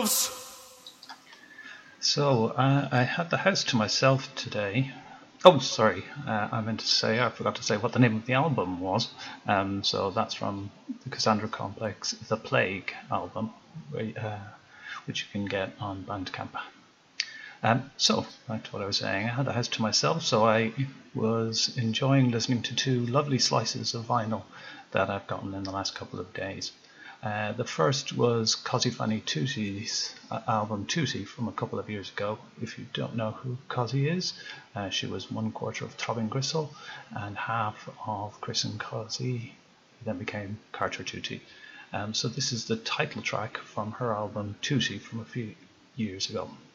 So I had the house to myself today. Oh, sorry, I forgot to say what the name of the album was. So that's from the Cassandra Complex, The Plague album, which you can get on Bandcamp. So, back to what I was saying, I had the house to myself, so I was enjoying listening to two lovely slices of vinyl that I've gotten in the last couple of days. The first was Così fan tutti's album Tutti from a couple of years ago. If you don't know who Così is, she was one quarter of Throbbing Gristle and half of Chris and Così. He then became Carter Tutti. So this is the title track from her album Tutti from a few years ago.